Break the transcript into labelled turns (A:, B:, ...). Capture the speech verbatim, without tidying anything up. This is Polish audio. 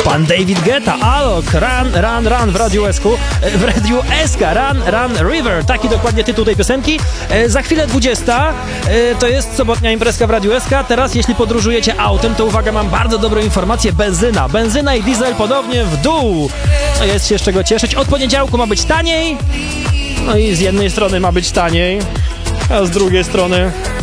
A: Pan David Guetta, Alok, Run, Run, Run w Radiu Esku, w Radiu S K, Run, Run River, taki dokładnie tytuł tej piosenki. E, za chwilę dwudziesta, e, to jest sobotnia imprezka w Radiu S K. Teraz jeśli podróżujecie autem, to uwaga, mam bardzo dobrą informację, benzyna, benzyna i diesel ponownie w dół. No jest się z czego cieszyć, od poniedziałku ma być taniej, no i z jednej strony ma być taniej, a z drugiej strony